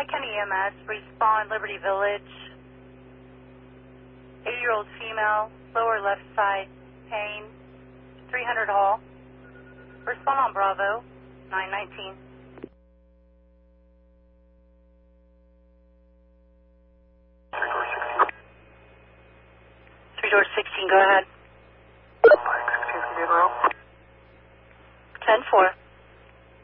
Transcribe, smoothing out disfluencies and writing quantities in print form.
County EMS, respond Liberty Village. 80-year-old female, lower left side pain, 300 Hall. Respond on Bravo, 919. 3-door 16, go ahead. 10-4.